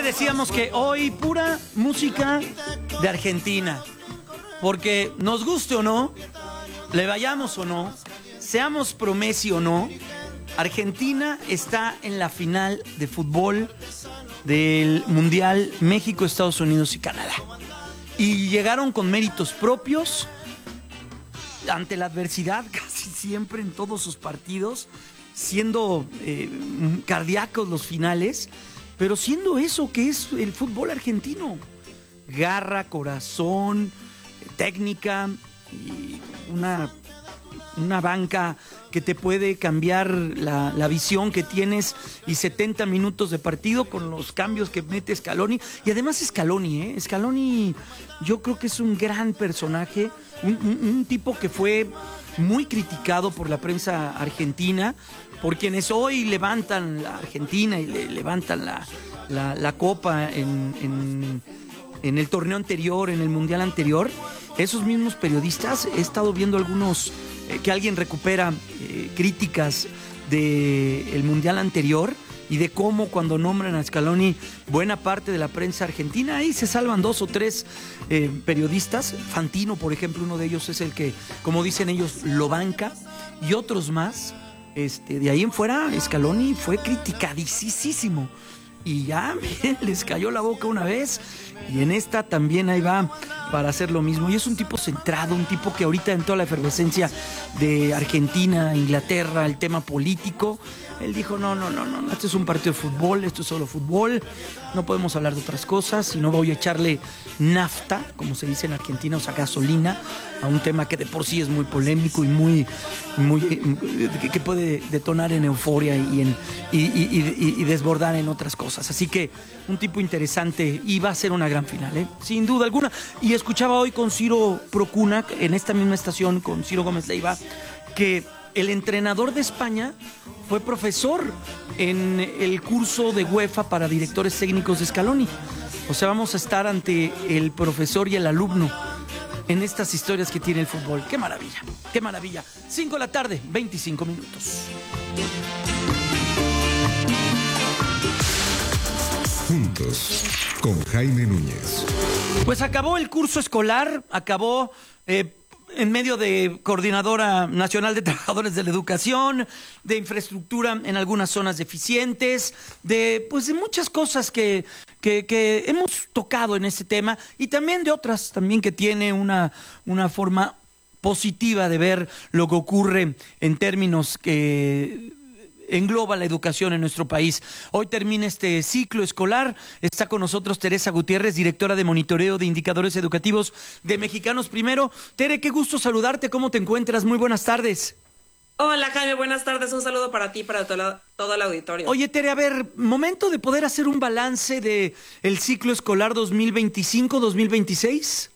decíamos que hoy pura música de Argentina, porque nos guste o no, le vayamos o no, seamos promesi o no, Argentina está en la final de fútbol del Mundial México, Estados Unidos y Canadá. Y llegaron con méritos propios ante la adversidad casi siempre en todos sus partidos, siendo cardíacos los finales, pero siendo eso que es el fútbol argentino: garra, corazón, técnica y una banca que te puede cambiar la visión que tienes, y 70 minutos de partido con los cambios que mete Scaloni. Y además Scaloni, Scaloni yo creo que es un gran personaje, un tipo que fue muy criticado por la prensa argentina, por quienes hoy levantan la Argentina y le levantan la copa en el torneo anterior, en el mundial anterior. Esos mismos periodistas, he estado viendo algunos que alguien recupera críticas del mundial anterior, y de cómo cuando nombran a Scaloni, buena parte de la prensa argentina, ahí se salvan 2 o 3 periodistas. Fantino, por ejemplo, uno de ellos es el que, como dicen ellos, lo banca, y otros más. De ahí en fuera, Scaloni fue criticadísimo. Y ya, miren, les cayó la boca una vez, y en esta también ahí va para hacer lo mismo. Y es un tipo centrado, un tipo que ahorita, en toda la efervescencia de Argentina, Inglaterra, el tema político, él dijo, no, este es un partido de fútbol, esto es solo fútbol, no podemos hablar de otras cosas, y no voy a echarle nafta, como se dice en Argentina, o sea, gasolina, a un tema que de por sí es muy polémico y muy que puede detonar en euforia y desbordar en otras cosas. Así que un tipo interesante, y va a ser una gran final, sin duda alguna. Y escuchaba hoy con Ciro Procuna, en esta misma estación, con Ciro Gómez Leiva, que el entrenador de España fue profesor en el curso de UEFA para directores técnicos de Scaloni. O sea, vamos a estar ante el profesor y el alumno en estas historias que tiene el fútbol. ¡Qué maravilla! ¡Qué maravilla! 5 de la tarde, 25 minutos. Juntos, con Jaime Núñez. Pues acabó el curso escolar, acabó en medio de Coordinadora Nacional de Trabajadores de la Educación, de infraestructura en algunas zonas deficientes, de muchas cosas que hemos tocado en este tema, y también de otras también que tiene una forma positiva de ver lo que ocurre en términos que engloba la educación en nuestro país. Hoy termina este ciclo escolar. Está con nosotros Teresa Gutiérrez, directora de monitoreo de indicadores educativos de Mexicanos Primero. Tere, qué gusto saludarte. ¿Cómo te encuentras? Muy buenas tardes. Hola, Jaime, buenas tardes. Un saludo para ti y para todo el auditorio. Oye, Tere, a ver, momento de poder hacer un balance de el ciclo escolar 2025-2026.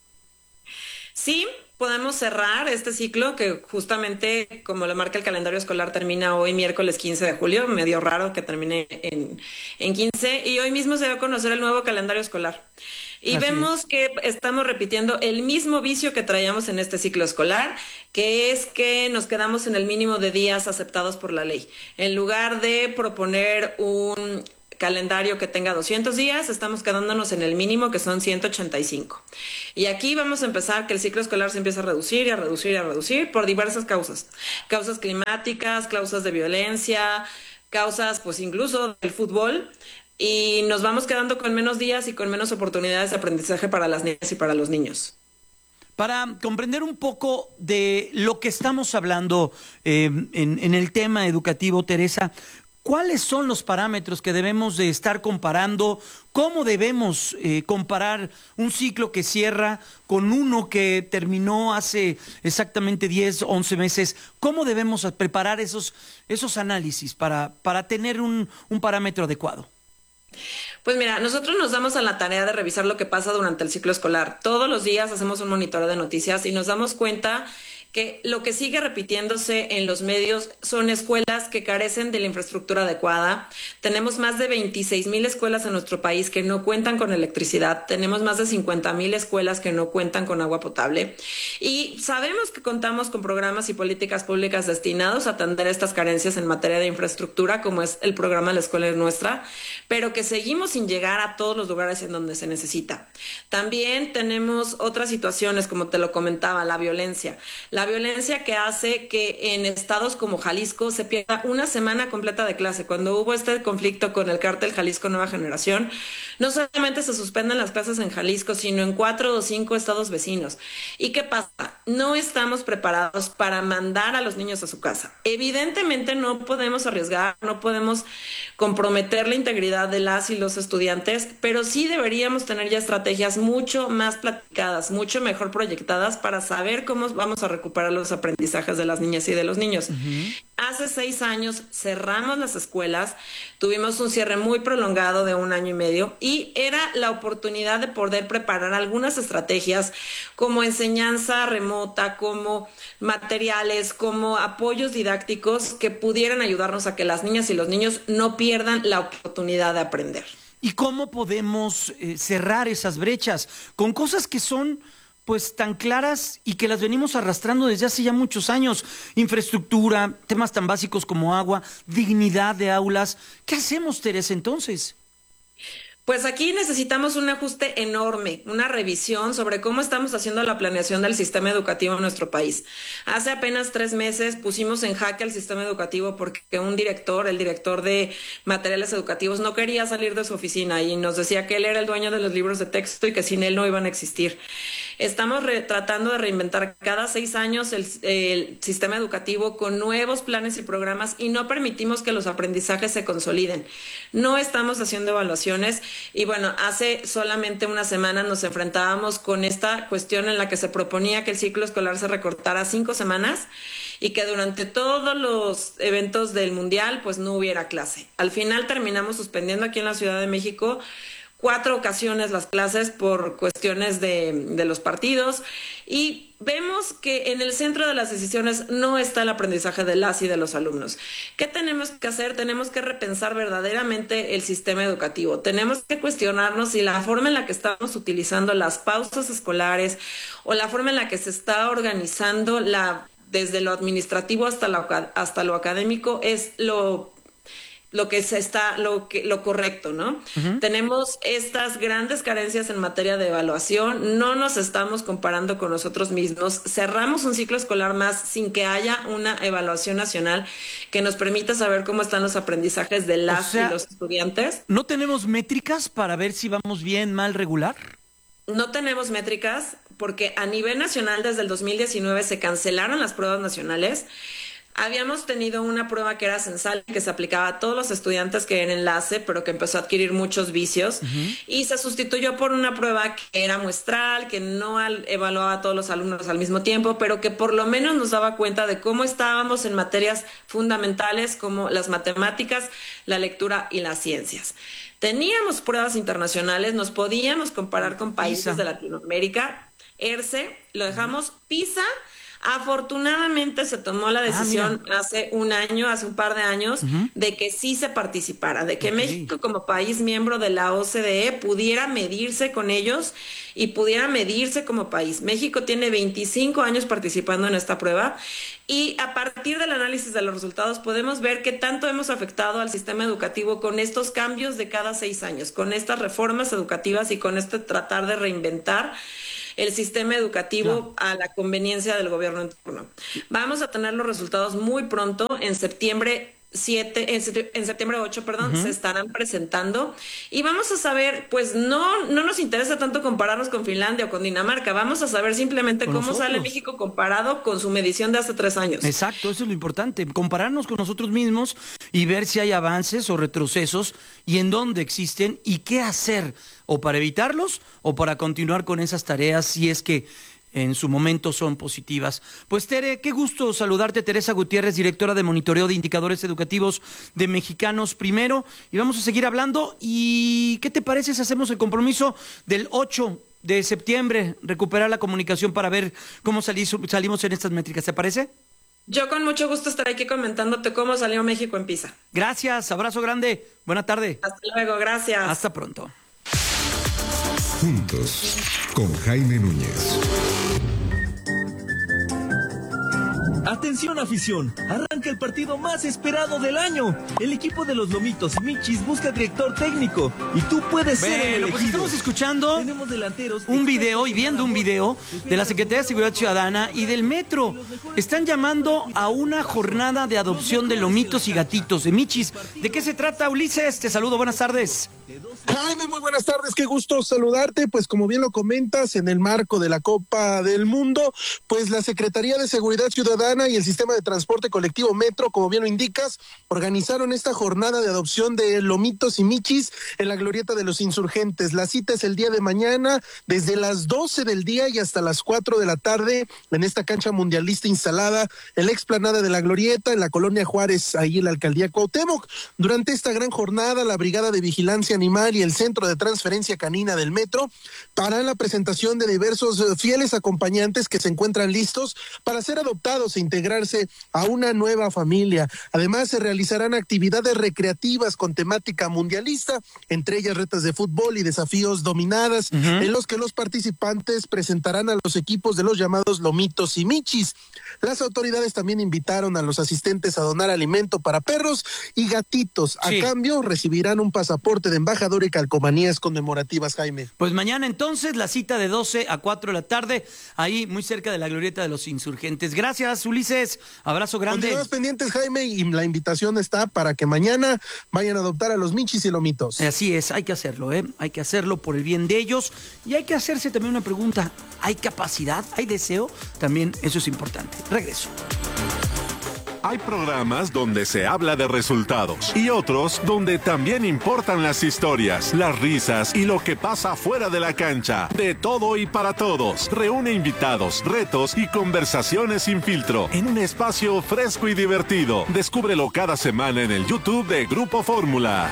Sí. Podemos cerrar este ciclo que justamente, como lo marca el calendario escolar, termina hoy miércoles 15 de julio, medio raro que termine en 15, y hoy mismo se va a conocer el nuevo calendario escolar. Y así vemos que estamos repitiendo el mismo vicio que traíamos en este ciclo escolar, que es que nos quedamos en el mínimo de días aceptados por la ley. En lugar de proponer un calendario que tenga 200 días, estamos quedándonos en el mínimo, que son 185. Y aquí vamos a empezar que el ciclo escolar se empieza a reducir y a reducir y a reducir por diversas causas. Causas climáticas, causas de violencia, causas incluso del fútbol. Y nos vamos quedando con menos días y con menos oportunidades de aprendizaje para las niñas y para los niños. Para comprender un poco de lo que estamos hablando en el tema educativo, Teresa, ¿cuáles son los parámetros que debemos de estar comparando? ¿Cómo debemos comparar un ciclo que cierra con uno que terminó hace exactamente 10, 11 meses? ¿Cómo debemos preparar esos análisis para tener un parámetro adecuado? Pues mira, nosotros nos damos a la tarea de revisar lo que pasa durante el ciclo escolar. Todos los días hacemos un monitoreo de noticias y nos damos cuenta que lo que sigue repitiéndose en los medios son escuelas que carecen de la infraestructura adecuada. Tenemos más de 26,000 escuelas en nuestro país que no cuentan con electricidad. Tenemos más de 50,000 escuelas que no cuentan con agua potable. Y sabemos que contamos con programas y políticas públicas destinados a atender estas carencias en materia de infraestructura, como es el programa La Escuela es Nuestra, pero que seguimos sin llegar a todos los lugares en donde se necesita. También tenemos otras situaciones, como te lo comentaba, la violencia. La violencia que hace que en estados como Jalisco se pierda una semana completa de clase. Cuando hubo este conflicto con el cártel Jalisco Nueva Generación, no solamente se suspenden las clases en Jalisco, sino en 4 o 5 estados vecinos. ¿Y qué pasa? No estamos preparados para mandar a los niños a su casa. Evidentemente no podemos arriesgar, no podemos comprometer la integridad de las y los estudiantes, pero sí deberíamos tener ya estrategias mucho más platicadas, mucho mejor proyectadas para saber cómo vamos a recuperar los aprendizajes de las niñas y de los niños. Hace 6 años cerramos las escuelas, tuvimos un cierre muy prolongado de 1 año y medio y era la oportunidad de poder preparar algunas estrategias como enseñanza remota, como materiales, como apoyos didácticos que pudieran ayudarnos a que las niñas y los niños no pierdan la oportunidad de aprender. ¿Y cómo podemos cerrar esas brechas? Con cosas que son pues tan claras y que las venimos arrastrando desde hace ya muchos años. Infraestructura, temas tan básicos como agua, dignidad de aulas. ¿Qué hacemos, Teresa, entonces? Pues aquí necesitamos un ajuste enorme, una revisión sobre cómo estamos haciendo la planeación del sistema educativo en nuestro país. Hace apenas 3 meses pusimos en jaque al sistema educativo porque el director de materiales educativos, no quería salir de su oficina y nos decía que él era el dueño de los libros de texto y que sin él no iban a existir. Estamos tratando de reinventar cada 6 años el sistema educativo con nuevos planes y programas y no permitimos que los aprendizajes se consoliden. No estamos haciendo evaluaciones y bueno, hace solamente una semana nos enfrentábamos con esta cuestión en la que se proponía que el ciclo escolar se recortara 5 semanas y que durante todos los eventos del Mundial pues no hubiera clase. Al final terminamos suspendiendo aquí en la Ciudad de México 4 ocasiones las clases por cuestiones de los partidos y vemos que en el centro de las decisiones no está el aprendizaje de las y de los alumnos. ¿Qué tenemos que hacer? Tenemos que repensar verdaderamente el sistema educativo. Tenemos que cuestionarnos si la forma en la que estamos utilizando las pausas escolares o la forma en la que se está organizando desde lo administrativo hasta lo académico es lo correcto, ¿no? Tenemos estas grandes carencias en materia de evaluación, no nos estamos comparando con nosotros mismos, cerramos un ciclo escolar más sin que haya una evaluación nacional que nos permita saber cómo están los aprendizajes de las y los estudiantes. ¿No tenemos métricas para ver si vamos bien, mal, regular? No tenemos métricas porque a nivel nacional desde el 2019 se cancelaron las pruebas nacionales. Habíamos tenido una prueba que era censal, que se aplicaba a todos los estudiantes que era enlace, pero que empezó a adquirir muchos vicios, y se sustituyó por una prueba que era muestral, que no evaluaba a todos los alumnos al mismo tiempo, pero que por lo menos nos daba cuenta de cómo estábamos en materias fundamentales como las matemáticas, la lectura y las ciencias. Teníamos pruebas internacionales, nos podíamos comparar con países de Latinoamérica. ERCE, lo dejamos. PISA, afortunadamente se tomó la decisión hace un par de años, de que sí se participara, de que México como país miembro de la OCDE pudiera medirse con ellos y pudiera medirse como país. México tiene 25 años participando en esta prueba y a partir del análisis de los resultados podemos ver qué tanto hemos afectado al sistema educativo con estos cambios de cada 6 años, con estas reformas educativas y con este tratar de reinventar el sistema educativo a la conveniencia del gobierno en turno. Vamos a tener los resultados muy pronto, en septiembre 8, se estarán presentando y vamos a saber, pues no nos interesa tanto compararnos con Finlandia o con Dinamarca, vamos a saber simplemente cómo sale México comparado con su medición de hace 3 años. Exacto, eso es lo importante, compararnos con nosotros mismos y ver si hay avances o retrocesos y en dónde existen y qué hacer, o para evitarlos o para continuar con esas tareas si es que en su momento son positivas. Pues Tere, qué gusto saludarte. Teresa Gutiérrez, directora de Monitoreo de Indicadores Educativos de Mexicanos Primero, y vamos a seguir hablando. ¿Y qué te parece si hacemos el compromiso del 8 de septiembre, recuperar la comunicación para ver cómo salimos en estas métricas. ¿Te parece? Yo con mucho gusto estaré aquí comentándote cómo salió México en PISA. Gracias, abrazo grande. Buena tarde. Hasta luego, gracias. Hasta pronto. Juntos, con Jaime Núñez. Atención afición, arranca el partido más esperado del año. El equipo de los Lomitos y Michis busca director técnico y tú puedes ser el elegido. Pues estamos escuchando un video y viendo un video de la Secretaría de Seguridad Ciudadana y del Metro. Están llamando a una jornada de adopción de lomitos y gatitos, de Michis. ¿De qué se trata, Ulises? Te saludo, buenas tardes. Jaime, muy buenas tardes, qué gusto saludarte. Pues como bien lo comentas, en el marco de la Copa del Mundo, pues la Secretaría de Seguridad Ciudadana y el Sistema de Transporte Colectivo Metro, como bien lo indicas, organizaron esta jornada de adopción de lomitos y michis en la Glorieta de los Insurgentes. La cita es el día de mañana, desde las 12 del día y hasta las 4 de la tarde, en esta cancha mundialista instalada en la explanada de la Glorieta, en la Colonia Juárez, ahí en la Alcaldía Cuauhtémoc. Durante esta gran jornada, la Brigada de Vigilancia Animal y el Centro de Transferencia Canina del Metro harán la presentación de diversos fieles acompañantes que se encuentran listos para ser adoptados e integrarse a una nueva familia. Además, se realizarán actividades recreativas con temática mundialista, entre ellas retas de fútbol y desafíos dominadas, en los que los participantes presentarán a los equipos de los llamados lomitos y michis. Las autoridades también invitaron a los asistentes a donar alimento para perros y gatitos. A cambio, recibirán un pasaporte de embajador y calcomanías conmemorativas, Jaime. Pues mañana entonces la cita de 12 a 4 de la tarde, ahí muy cerca de la Glorieta de los Insurgentes. Gracias, Ulises. Abrazo grande. Continuamos pendientes, Jaime, y la invitación está para que mañana vayan a adoptar a los michis y lomitos. Así es, hay que hacerlo, hay que hacerlo por el bien de ellos y hay que hacerse también una pregunta. ¿Hay capacidad? ¿Hay deseo? También eso es importante. Regreso. Hay programas donde se habla de resultados y otros donde también importan las historias, las risas y lo que pasa fuera de la cancha. De todo y para todos. Reúne invitados, retos y conversaciones sin filtro en un espacio fresco y divertido. Descúbrelo cada semana en el YouTube de Grupo Fórmula.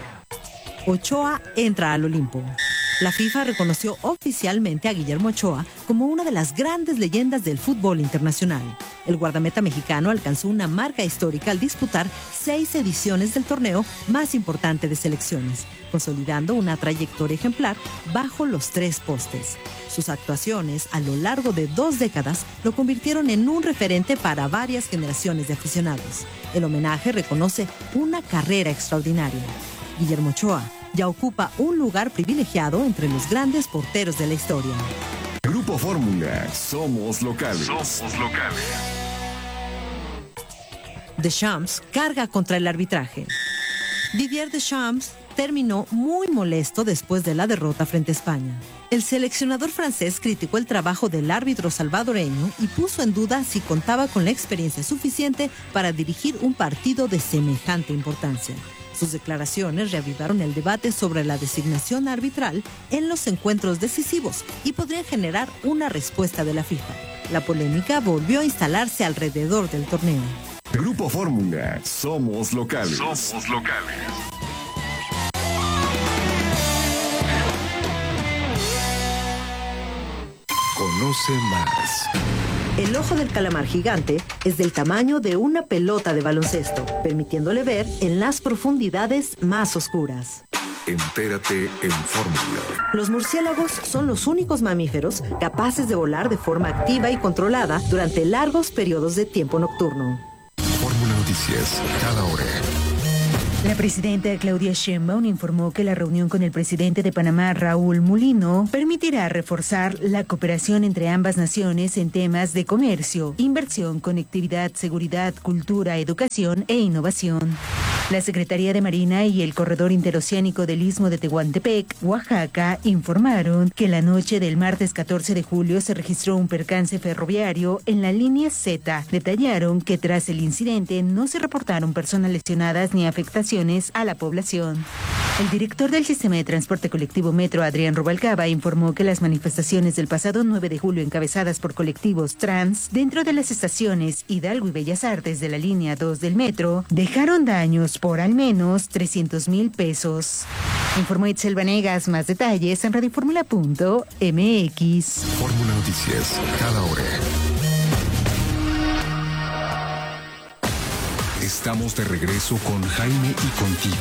Ochoa entra al Olimpo. La FIFA reconoció oficialmente a Guillermo Ochoa como una de las grandes leyendas del fútbol internacional. El guardameta mexicano alcanzó una marca histórica al disputar 6 ediciones del torneo más importante de selecciones, consolidando una trayectoria ejemplar bajo los 3 postes. Sus actuaciones a lo largo de 2 décadas lo convirtieron en un referente para varias generaciones de aficionados. El homenaje reconoce una carrera extraordinaria. Guillermo Ochoa ya ocupa un lugar privilegiado entre los grandes porteros de la historia. Grupo Fórmula, somos locales. Deschamps carga contra el arbitraje. Didier Deschamps terminó muy molesto después de la derrota frente a España. El seleccionador francés criticó el trabajo del árbitro salvadoreño y puso en duda si contaba con la experiencia suficiente para dirigir un partido de semejante importancia. Sus declaraciones reavivaron el debate sobre la designación arbitral en los encuentros decisivos y podrían generar una respuesta de la FIFA. La polémica volvió a instalarse alrededor del torneo. Grupo Fórmula, somos locales. Conoce más. El ojo del calamar gigante es del tamaño de una pelota de baloncesto, permitiéndole ver en las profundidades más oscuras. Entérate en Fórmula. Los murciélagos son los únicos mamíferos capaces de volar de forma activa y controlada durante largos periodos de tiempo nocturno. Fórmula Noticias, cada hora. La presidenta Claudia Sheinbaum informó que la reunión con el presidente de Panamá, Raúl Mulino, permitirá reforzar la cooperación entre ambas naciones en temas de comercio, inversión, conectividad, seguridad, cultura, educación e innovación. La Secretaría de Marina y el Corredor Interoceánico del Istmo de Tehuantepec, Oaxaca, informaron que la noche del martes 14 de julio se registró un percance ferroviario en la línea Z. Detallaron que tras el incidente no se reportaron personas lesionadas ni afectaciones a la población. El director del Sistema de Transporte Colectivo Metro, Adrián Rubalcaba, informó que las manifestaciones del pasado 9 de julio encabezadas por colectivos trans dentro de las estaciones Hidalgo y Bellas Artes de la línea 2 del metro dejaron daños por al menos 300,000 pesos. Informó Itzel Vanegas. Más detalles en radioformula.mx. Fórmula Noticias, cada hora. Estamos de regreso con Jaime y contigo.